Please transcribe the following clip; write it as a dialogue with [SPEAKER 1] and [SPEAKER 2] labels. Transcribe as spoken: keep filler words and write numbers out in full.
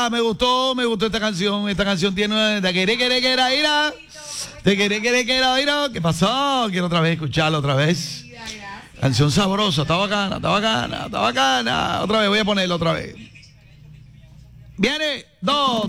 [SPEAKER 1] gusta, me gustó, me gustó esta canción. Esta canción tiene de querer, querer, querer, ira. De querer, querer, querer, ira. ¿Qué pasó? Quiero otra vez escucharla otra vez. Canción sabrosa, está bacana, está bacana, está bacana. Otra vez, voy a ponerla otra vez. Viene, dos.